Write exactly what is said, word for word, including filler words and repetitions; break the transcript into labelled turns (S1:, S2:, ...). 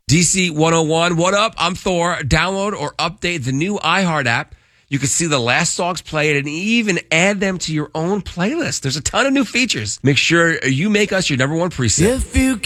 S1: D C one oh one, what up? I'm Thor. Download or update the new iHeart app. You can see the last songs played and even add them to your own playlist. There's a ton of new features. Make sure you make us your number one preset.
S2: If you